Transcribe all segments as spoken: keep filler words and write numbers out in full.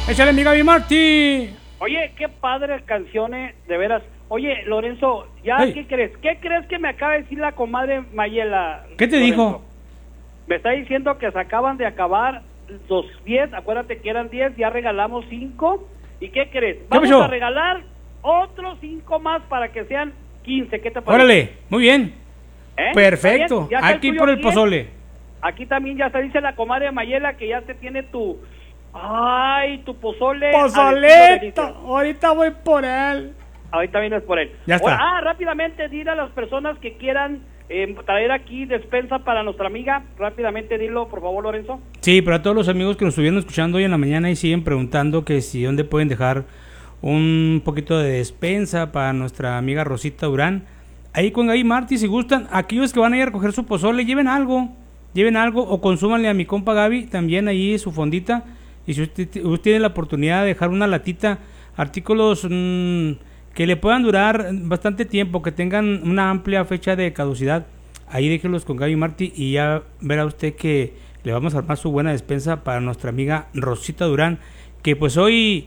Échale, mi Gaby Martí. Oye, qué padres canciones, de veras. Oye, Lorenzo, ¿ya Hey. qué crees? ¿Qué crees que me acaba de decir la comadre Mayela? ¿Qué te Lorenzo? dijo? Me está diciendo que se acaban de acabar los diez, acuérdate que eran diez, ya regalamos cinco. ¿Y qué crees? Vamos pasó? a regalar otros cinco más para que sean quince. ¿Qué te parece? Órale, muy bien. ¿Eh? Perfecto. ¿Está bien? ¿Ya está el Aquí tuyo por el aquí, eh? pozole. Aquí también ya se dice la comadre Mayela que ya se tiene tu... Ay, tu pozole. Pozolito. Ahorita voy por él. Ahorita vienes por él. Ya está. Ahora, ah, rápidamente, dile a las personas que quieran eh, traer aquí despensa para nuestra amiga. Rápidamente, dilo, por favor, Lorenzo. Sí, pero a todos los amigos que nos estuvieron escuchando hoy en la mañana y siguen preguntando que si dónde pueden dejar un poquito de despensa para nuestra amiga Rosita Durán. Ahí con Gaby Martí, si gustan, aquellos que van a ir a recoger su pozole, lleven algo, lleven algo o consúmanle a mi compa Gaby también ahí su fondita. Y si usted, usted tiene la oportunidad de dejar una latita, artículos mmm, que le puedan durar bastante tiempo, que tengan una amplia fecha de caducidad, ahí déjenlos con Gaby Martí y ya verá usted que le vamos a armar su buena despensa para nuestra amiga Rosita Durán, que pues hoy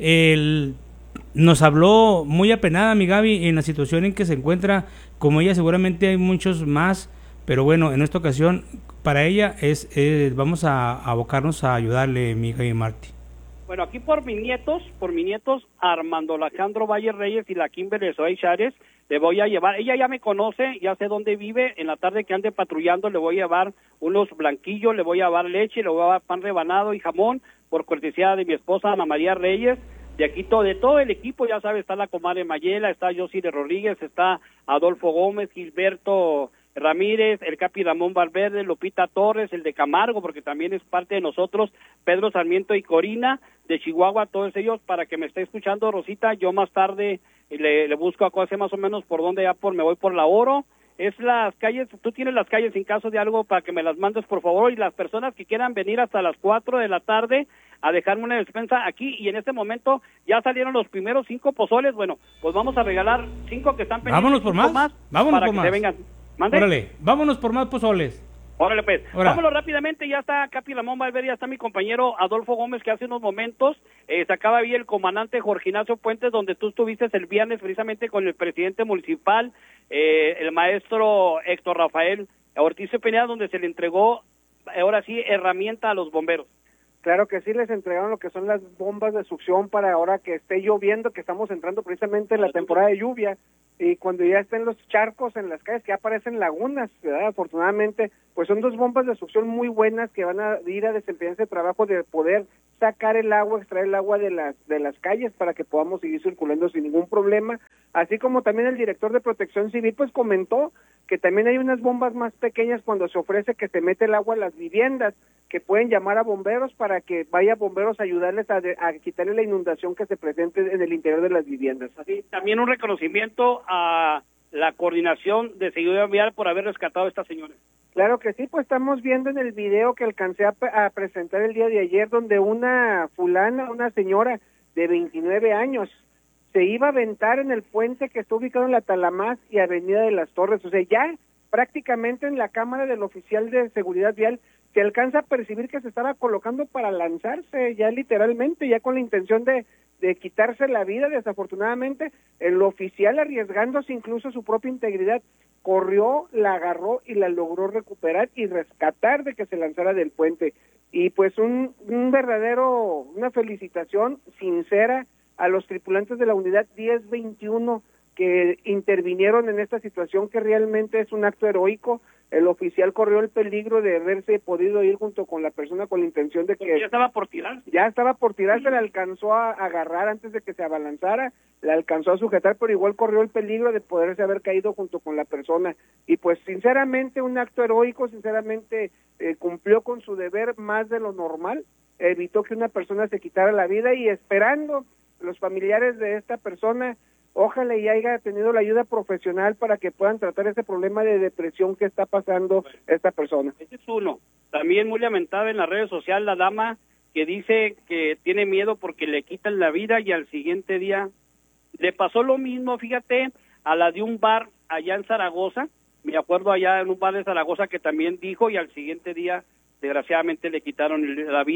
el, nos habló muy apenada, mi Gaby, en la situación en que se encuentra. Como ella seguramente hay muchos más, pero bueno, en esta ocasión para ella es, es vamos a, a abocarnos a ayudarle, mi Gaby Martí. Bueno, aquí por mis nietos, por mis nietos, Armando Alejandro Valle Reyes y la Kimberly Zoe Chávez, le voy a llevar, ella ya me conoce, ya sé dónde vive, en la tarde que ande patrullando le voy a llevar unos blanquillos, le voy a llevar leche, le voy a llevar pan rebanado y jamón, por cortesía de mi esposa Ana María Reyes. De aquí todo, de todo el equipo, ya sabes, está la comadre Mayela, está Josile Rodríguez, está Adolfo Gómez, Gilberto Ramírez, el Capi Ramón Valverde, Lupita Torres, el de Camargo, porque también es parte de nosotros, Pedro Sarmiento y Corina, de Chihuahua, todos ellos, para que me esté escuchando, Rosita. Yo más tarde le, le busco a cosas más o menos por donde ya por me voy por la Oro. Es las calles, tú tienes las calles en caso de algo para que me las mandes, por favor, y las personas que quieran venir hasta las cuatro de la tarde a dejarme una despensa aquí, y en este momento ya salieron los primeros cinco pozoles. Bueno, pues vamos a regalar cinco que están pendientes. Vámonos por más, más vámonos para por que más. se vengan. ¿Mande? Órale, vámonos por más pozoles. Órale pues, Ahora. Vámonos rápidamente, ya está Capi Ramón Valverde, ya está mi compañero Adolfo Gómez, que hace unos momentos eh, sacaba ahí el comandante Jorge Ignacio Puentes, donde tú estuviste el viernes precisamente con el presidente municipal, eh, el maestro Héctor Rafael Ortiz Pineda, donde se le entregó, ahora sí, herramienta a los bomberos. Claro que sí, les entregaron lo que son las bombas de succión para ahora que esté lloviendo, que estamos entrando precisamente en la temporada de lluvia, y cuando ya estén los charcos en las calles, que ya aparecen lagunas, ¿verdad? Afortunadamente, pues son dos bombas de succión muy buenas que van a ir a desempeñar ese trabajo de poder sacar el agua, extraer el agua de las de las calles para que podamos seguir circulando sin ningún problema, así como también el director de Protección Civil pues comentó que también hay unas bombas más pequeñas cuando se ofrece que se mete el agua a las viviendas, que pueden llamar a bomberos para que vaya bomberos a ayudarles a, de, a quitarle la inundación que se presente en el interior de las viviendas. Así, también un reconocimiento a la coordinación de seguridad vial por haber rescatado a estas señoras. Claro que sí, pues estamos viendo en el video que alcancé a, a presentar el día de ayer, donde una fulana, una señora de veintinueve años, se iba a aventar en el puente que está ubicado en la Talamás y Avenida de las Torres. O sea, ya prácticamente en la cámara del oficial de seguridad vial se alcanza a percibir que se estaba colocando para lanzarse, ya literalmente, ya con la intención de, de quitarse la vida. Desafortunadamente, el oficial, arriesgándose incluso su propia integridad, corrió, la agarró y la logró recuperar y rescatar de que se lanzara del puente. Y pues un, un verdadero, una felicitación sincera a los tripulantes de la unidad diez veintiuno que intervinieron en esta situación, que realmente es un acto heroico. El oficial corrió el peligro de haberse podido ir junto con la persona con la intención de que... Porque ya estaba por tirarse. Ya estaba por tirarse, le alcanzó a agarrar antes de que se abalanzara, la alcanzó a sujetar, pero igual corrió el peligro de poderse haber caído junto con la persona. Y pues sinceramente un acto heroico, sinceramente eh, cumplió con su deber más de lo normal, evitó que una persona se quitara la vida, y esperando los familiares de esta persona, ojalá y haya tenido la ayuda profesional para que puedan tratar ese problema de depresión que está pasando esta persona. Ese es uno. También muy lamentable en las redes sociales la dama que dice que tiene miedo porque le quitan la vida y al siguiente día le pasó lo mismo, fíjate, a la de un bar allá en Zaragoza. Me acuerdo allá en un bar de Zaragoza que también dijo, y al siguiente día desgraciadamente le quitaron la vida.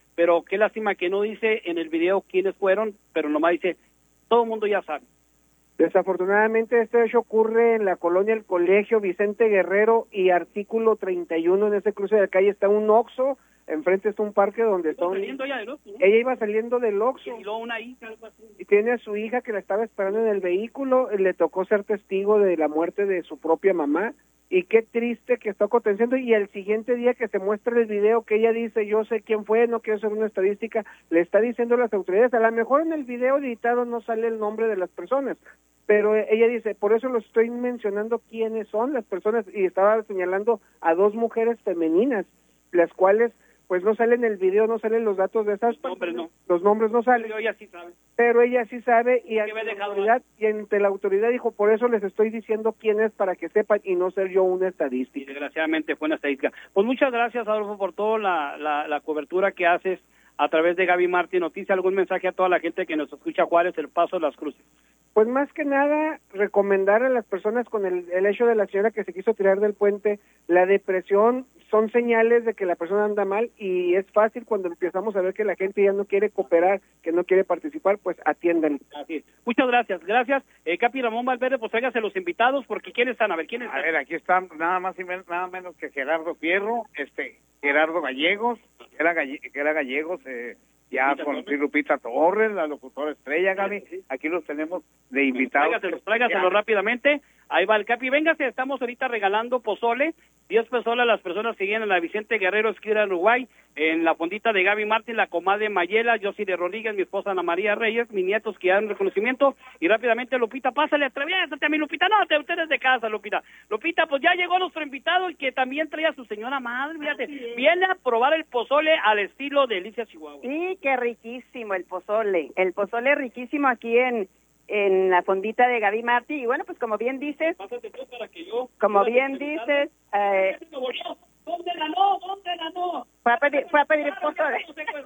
pero qué lástima que no dice en el video quiénes fueron, pero nomás dice, todo el mundo ya sabe. Desafortunadamente este hecho ocurre en la colonia El Colegio Vicente Guerrero y Artículo treinta y uno. En ese cruce de calle está un Oxxo, enfrente está un parque donde Estaba son... saliendo ella del Oxxo, ¿no? Ella iba saliendo del Oxxo Y luego una hija, algo así. y tiene a su hija que la estaba esperando en el vehículo, le tocó ser testigo de la muerte de su propia mamá, y qué triste que está aconteciendo. Y el siguiente día que se muestra el video que ella dice, yo sé quién fue, no quiero hacer una estadística, le está diciendo a las autoridades, a lo mejor en el video editado no sale el nombre de las personas, pero ella dice, por eso lo estoy mencionando quiénes son las personas, y estaba señalando a dos mujeres femeninas, las cuales pues no salen en el video, no salen los datos de esas Los nombres no. los nombres no salen, Pero ella sí sabe. pero ella sí sabe, y ante me he la dejado autoridad, y ante la autoridad dijo, por eso les estoy diciendo quién es, para que sepan y no ser yo una Y estadística. desgraciadamente fue una estadística. Pues muchas gracias, Adolfo, por toda la, la, la cobertura que haces a través de Gaby Martí Noticias. ¿Algún mensaje a toda la gente que nos escucha, Juárez, El Paso, Las Cruces? Pues más que nada, recomendar a las personas con el, el hecho de la señora que se quiso tirar del puente, la depresión son señales de que la persona anda mal, y es fácil cuando empezamos a ver que la gente ya no quiere cooperar, que no quiere participar, pues atiendan. Así es. Muchas gracias, gracias. Eh, Capi Ramón Valverde, pues tráigase los invitados, porque ¿quiénes están? A ver, ¿quiénes A están? ver, aquí están nada más y men- nada menos que Gerardo Fierro, este Gerardo Gallegos, que era, galle- que era Gallegos, eh, ya Lupita con Torres. sí, Lupita Torres, la locutora estrella, Gaby. Sí. Aquí los tenemos de invitados. Tráigaselos, tráigaselos rápidamente. Ahí va el Capi. Véngase, estamos ahorita regalando pozole, diez pesos a las personas que vienen a la Vicente Guerrero, esquina Uruguay, en la fondita de Gaby Martín, la comadre Mayela, Josy de Rodríguez, mi esposa Ana María Reyes, mis nietos que dan reconocimiento, y rápidamente, Lupita, pásale, atreviéstate a mi Lupita, no, te, ustedes de casa, Lupita. Lupita, pues ya llegó nuestro invitado, y que también trae a su señora madre, fíjate, viene a probar el pozole al estilo de Alicia Chihuahua. Sí, qué riquísimo el pozole. El pozole riquísimo aquí en en la fondita de Gaby Martí. Y bueno, pues como bien dices, Pásate tú para que yo... como bien dices, eh, ¿Dónde ganó? ¿Dónde ganó? fue a pedir, fue a pedir pozole.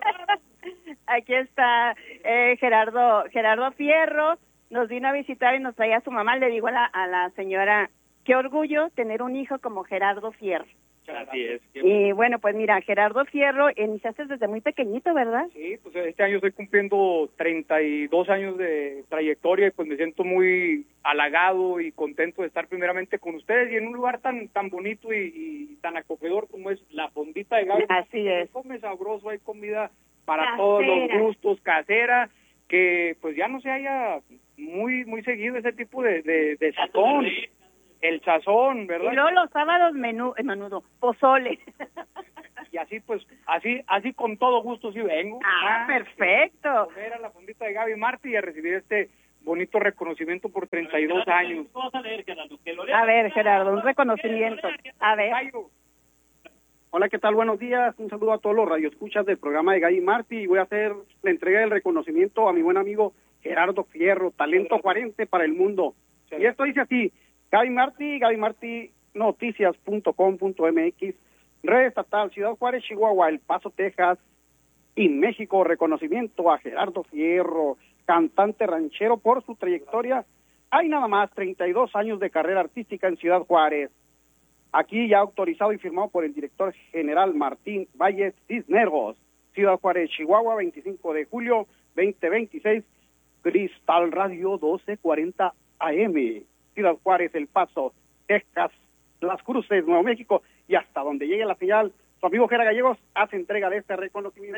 Aquí está eh, Gerardo Gerardo Fierro, nos vino a visitar y nos traía a su mamá. Le digo a la, a la señora, qué orgullo tener un hijo como Gerardo Fierro. Así es. Y bueno, pues mira, Gerardo Fierro, iniciaste desde muy pequeñito, ¿verdad? Sí, pues este año estoy cumpliendo treinta y dos años de trayectoria y pues me siento muy halagado y contento de estar primeramente con ustedes y en un lugar tan tan bonito y, y tan acogedor como es la fondita de Gaby. Así es. Se come sabroso, hay comida para Casera. todos los gustos, casera, que pues ya no se haya muy muy seguido ese tipo de, de, de sazón. El sazón, ¿verdad? Y luego los sábados menú, eh, menudo, pozole. Y así pues, así así con todo gusto sí vengo. Ah, perfecto. A comer a la fondita de Gaby Martí y a recibir este bonito reconocimiento por treinta y dos años. Vamos a leer, Gerardo, que lo lea. A ver, Gerardo, un reconocimiento. A ver. Jairo, Hola, ¿qué tal? Buenos días. Un saludo a todos los radioescuchas del programa de Gaby Martí, y voy a hacer la entrega del reconocimiento a mi buen amigo Gerardo Fierro, talento cuarenta para el mundo. Y esto dice así: Gaby Martí, Gaby Martí Noticias punto com punto m x, Red Estatal, Ciudad Juárez, Chihuahua, El Paso, Texas y México. Reconocimiento a Gerardo Fierro, cantante ranchero, por su trayectoria. Hay nada más treinta y dos años de carrera artística en Ciudad Juárez. Aquí ya autorizado y firmado por el director general Martín Valles Cisneros. Ciudad Juárez, Chihuahua, veinticinco de julio veinte veintiséis, Cristal Radio doce cuarenta A M. Ciudad Juárez, El Paso, Texas, Las Cruces, Nuevo México, y hasta donde llegue la señal, su amigo Gera Gallegos hace entrega de este reconocimiento.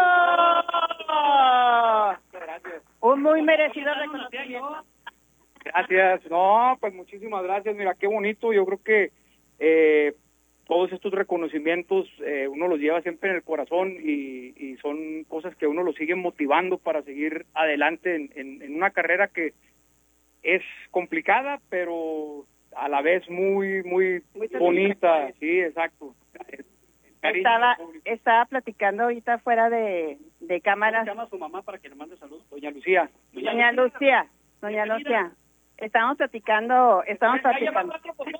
¡Bravo! gracias. Un muy merecido reconocimiento. Gracias. No, pues muchísimas gracias. Mira, qué bonito. Yo creo que eh, todos estos reconocimientos eh, uno los lleva siempre en el corazón y, y son cosas que uno lo sigue motivando para seguir adelante en, en, en una carrera que es complicada, pero a la vez muy, muy, Muy bonita. Sí, exacto. Cariño, Estaba, público. estaba platicando ahorita fuera de, de ¿Cómo cámaras. se llama su mamá para que le mande saludos? Doña Lucía. Doña Lucía, doña Lucía, estamos platicando, estamos Ya lleva platicando. cuatro pozoles.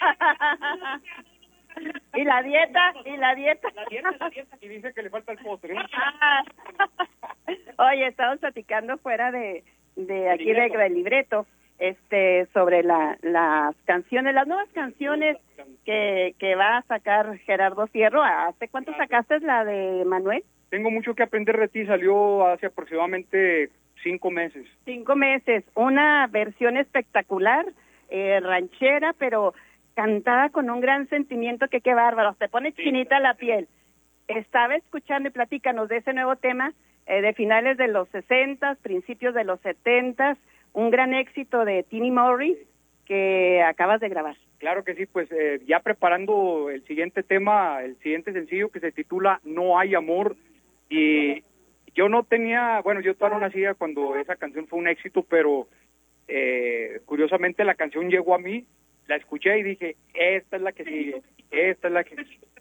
Y la dieta, y la dieta. La dieta, la dieta. Y dice que le falta el postre. Ah. Oye, estamos platicando fuera de, de aquí de, del libreto, este, sobre la, las canciones, las nuevas canciones que, que va a sacar Gerardo Fierro. ¿Hace cuánto sacaste la de Manuel? Tengo mucho que aprender de ti, salió hace aproximadamente cinco meses. Cinco meses, una versión espectacular, eh, ranchera, pero cantada con un gran sentimiento que qué bárbaro, te pone chinita la piel. Estaba escuchando y platícanos de ese nuevo tema eh, de finales de los sesentas, principios de los setentas, un gran éxito de Tini Morris que acabas de grabar. Claro que sí, pues eh, ya preparando el siguiente tema, el siguiente sencillo que se titula No hay amor, y yo no tenía, bueno, yo todavía no nacía cuando esa canción fue un éxito, pero eh, curiosamente la canción llegó a mí, la escuché y dije, esta es la que sigue, esta es la que